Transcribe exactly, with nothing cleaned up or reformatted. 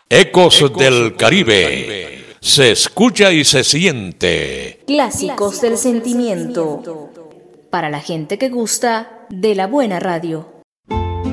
Ecos del Caribe. Se escucha y se siente. Clásicos del sentimiento. Para la gente que gusta de la buena radio.